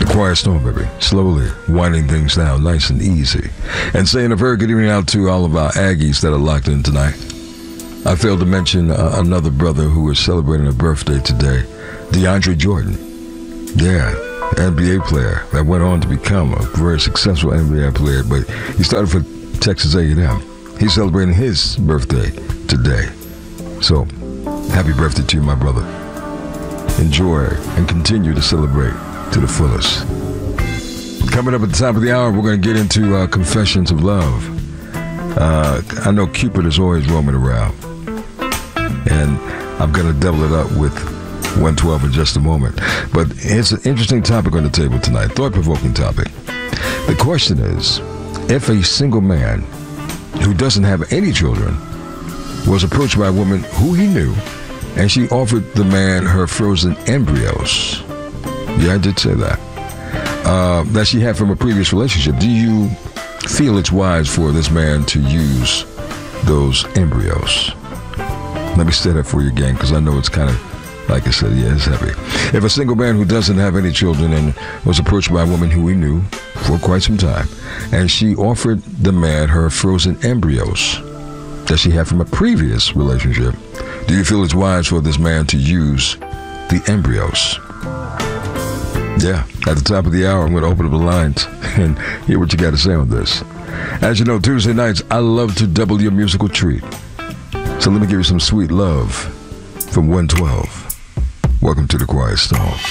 Quiet Storm, baby. Slowly winding things down, nice and easy. And saying a very good evening out to all of our Aggies that are locked in tonight. I failed to mention another brother who is celebrating a birthday today, DeAndre Jordan. Yeah, NBA player that went on to become a very successful NBA player, but he started for Texas A&M. He's celebrating his birthday today. So, happy birthday to you, my brother. Enjoy and continue to celebrate to the fullest. Coming up at the top of the hour, we're going to get into Confessions of Love. I know Cupid is always roaming around, and I'm going to double it up with 112 in just a moment. But it's an interesting topic on the table tonight, thought-provoking topic. The question is, if a single man who doesn't have any children was approached by a woman who he knew, and she offered the man her frozen embryos. Yeah, I did say that. That she had from a previous relationship. Do you feel it's wise for this man to use those embryos? Let me say that for you again, because I know it's kind of, like I said, yeah, it's heavy. If a single man who doesn't have any children and was approached by a woman who he knew for quite some time, and she offered the man her frozen embryos that she had from a previous relationship, do you feel it's wise for this man to use the embryos? Yeah, at the top of the hour, I'm going to open up the lines and hear what you got to say on this. As you know, Tuesday nights, I love to double your musical treat. So let me give you some sweet love from 112. Welcome to the Quiet Storm.